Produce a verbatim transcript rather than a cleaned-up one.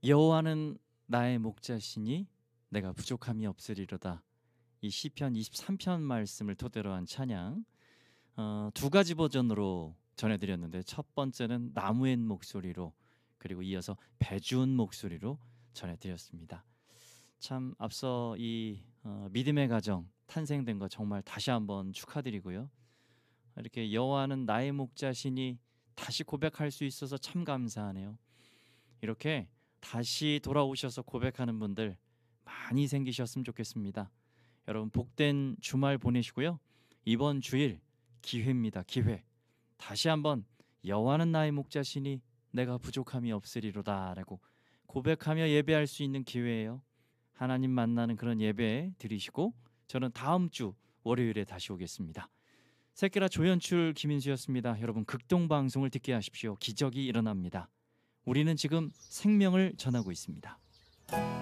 여호와는 나의 목자시니 내가 부족함이 없으리로다. 이 시편 이십삼 편 말씀을 토대로 한 찬양, 어, 두 가지 버전으로 전해드렸는데, 첫 번째는 나무엔 목소리로, 그리고 이어서 배주운 목소리로 전해드렸습니다. 참 앞서 이 어, 믿음의 가정 탄생된 거 정말 다시 한번 축하드리고요. 이렇게 여호와는 나의 목자시니 다시 고백할 수 있어서 참 감사하네요. 이렇게 다시 돌아오셔서 고백하는 분들 많이 생기셨으면 좋겠습니다. 여러분 복된 주말 보내시고요. 이번 주일 기회입니다. 기회. 다시 한번 여호와는 나의 목자시니 내가 부족함이 없으리로다 라고 고백하며 예배할 수 있는 기회예요. 하나님 만나는 그런 예배 드리시고, 저는 다음 주 월요일에 다시 오겠습니다. 새끼라 조연출 김인수였습니다. 여러분 극동방송을 듣게 하십시오. 기적이 일어납니다. 우리는 지금 생명을 전하고 있습니다.